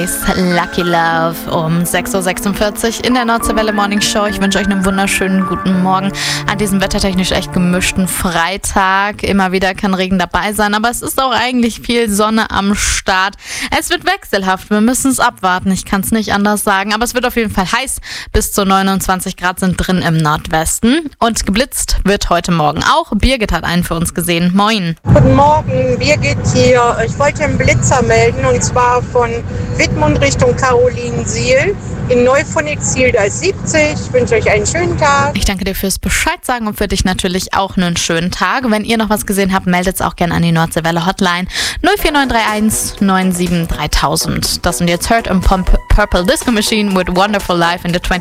Lucky Love um 6.46 Uhr in der Nordseewelle Morning Show. Ich wünsche euch einen wunderschönen guten Morgen an diesem wettertechnisch echt gemischten Freitag. Immer wieder kann Regen dabei sein, aber es ist auch eigentlich viel Sonne am Start. Es wird wechselhaft, wir müssen es abwarten. Ich kann es nicht anders sagen, aber es wird auf jeden Fall heiß. Bis zu 29 Grad sind drin im Nordwesten. Und geblitzt wird heute Morgen auch. Birgit hat einen für uns gesehen. Moin. Guten Morgen, Birgit hier. Ich wollte einen Blitzer melden und zwar von Wittmund Richtung Carolinensiel. In Neuphonik-Ziel da ist 70. Ich wünsche euch einen schönen Tag. Ich danke dir fürs Bescheid sagen und für dich natürlich auch einen schönen Tag. Wenn ihr noch was gesehen habt, meldet es auch gerne an die Nordseewelle Hotline 04931 97 3000. Das sind jetzt Hurt und Purple Disco Machine with Wonderful Life in the 20